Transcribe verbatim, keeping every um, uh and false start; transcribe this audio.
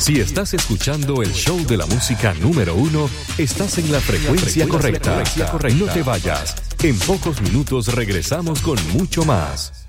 Si estás escuchando el show de la música número uno, estás en la frecuencia correcta. No te vayas. En pocos minutos regresamos con mucho más.